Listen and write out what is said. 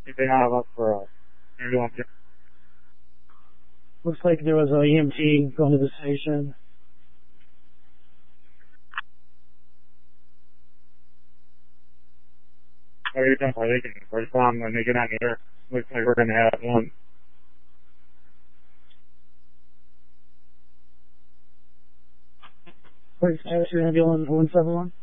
If they have us for ambulance. Looks like there was an EMT going to the station. Or you can they can respond when they get on the air. Looks like we're gonna have one. Where's the ambulance 171?